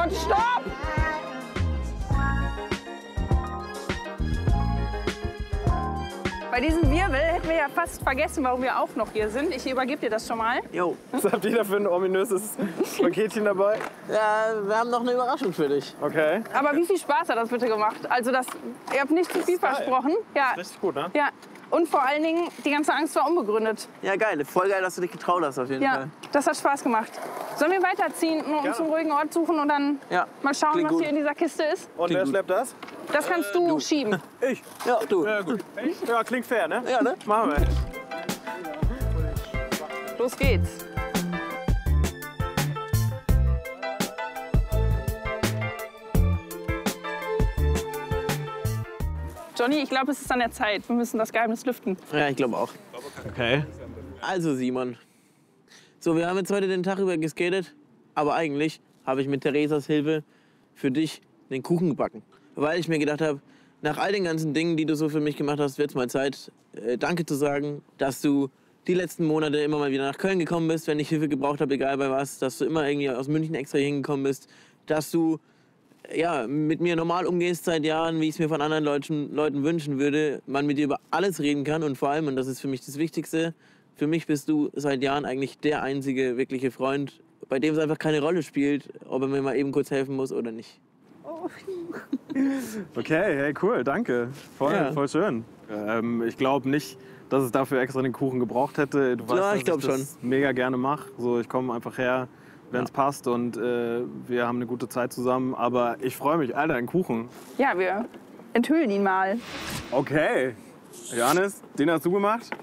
Gott, stopp! Bei diesem Wirbel hätten wir ja fast vergessen, warum wir auch noch hier sind. Ich übergebe dir das schon mal. Jo. Was habt ihr da für ein ominöses Paketchen dabei? Ja, wir haben noch eine Überraschung für dich. Okay. Aber wie viel Spaß hat das bitte gemacht? Also ihr habt nicht zu viel versprochen. Ja. Richtig gut, ne? Ja. Und vor allen Dingen, die ganze Angst war unbegründet. Ja, geil. Voll geil, dass du dich getraut hast auf jeden Ja, Fall. das hat Spaß gemacht. Sollen wir weiterziehen und uns einen ruhigen Ort suchen und dann Ja, mal schauen, klingt was gut. hier in dieser Kiste ist? Und wer schleppt das? Das kannst du schieben. Ich. Ja, du. Ja, gut. Ja, klingt fair, ne? Ja, ne? Machen wir. Los geht's. Johnny, ich glaube, es ist an der Zeit. Wir müssen das Geheimnis lüften. Ja, ich glaube auch. Okay. Also, Simon. So, wir haben jetzt heute den Tag über geskatet, aber eigentlich habe ich mit Theresas Hilfe für dich den Kuchen gebacken. Weil ich mir gedacht habe, nach all den ganzen Dingen, die du so für mich gemacht hast, wird es mal Zeit, Danke zu sagen, dass du die letzten Monate immer mal wieder nach Köln gekommen bist, wenn ich Hilfe gebraucht habe, egal bei was, dass du immer irgendwie aus München extra hier hingekommen bist, dass du ja, mit mir normal umgehst seit Jahren, wie ich es mir von anderen Leuten wünschen würde, man mit dir über alles reden kann und vor allem, und das ist für mich das Wichtigste, für mich bist du seit Jahren eigentlich der einzige wirkliche Freund, bei dem es einfach keine Rolle spielt, ob er mir mal eben kurz helfen muss oder nicht. Okay, hey, cool, danke. Voll, Ja. voll schön. Ich glaube nicht, dass es dafür extra den Kuchen gebraucht hätte. Du weißt, Ja, dass ich glaub das mega gerne mache. So, ich komme einfach her, wenn es passt und wir haben eine gute Zeit zusammen. Aber ich freue mich, Alter, ein Kuchen. Ja, wir enthüllen ihn mal. Okay. Johannes, den hast du gemacht?